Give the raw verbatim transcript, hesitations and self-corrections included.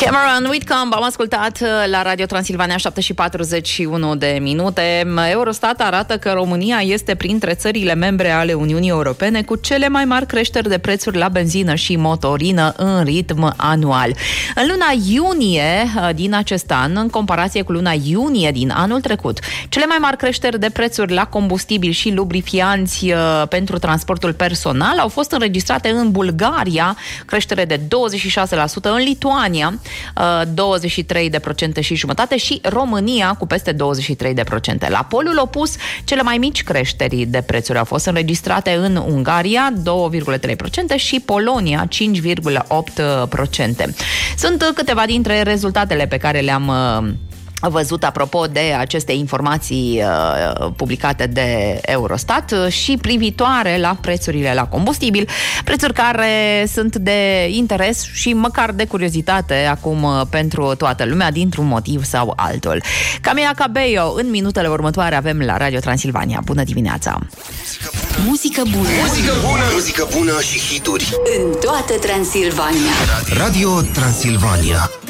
Cameron Whitcomb, am ascultat la Radio Transilvania, șapte și patruzeci și unu de minute. Eurostat arată că România este printre țările membre ale Uniunii Europene cu cele mai mari creșteri de prețuri la benzină și motorină în ritm anual. În luna iunie din acest an, în comparație cu luna iunie din anul trecut, cele mai mari creșteri de prețuri la combustibil și lubrifianți pentru transportul personal au fost înregistrate în Bulgaria, creștere de douăzeci și șase la sută, în Lituania douăzeci și trei de procente și jumătate și România cu peste douăzeci și trei de procente. La polul opus, cele mai mici creșteri de prețuri au fost înregistrate în Ungaria, două virgulă trei la sută și Polonia, cinci virgulă opt la sută. Sunt câteva dintre rezultatele pe care le-am văzut apropo de aceste informații uh, publicate de Eurostat și privitoare la prețurile la combustibil, prețuri care sunt de interes și măcar de curiozitate acum uh, pentru toată lumea, dintr-un motiv sau altul. Camila Cabello, în minutele următoare avem la Radio Transilvania. Bună dimineața! Muzică bună! Muzică bună! Muzică bună și hituri! În toată Transilvania! Radio Transilvania.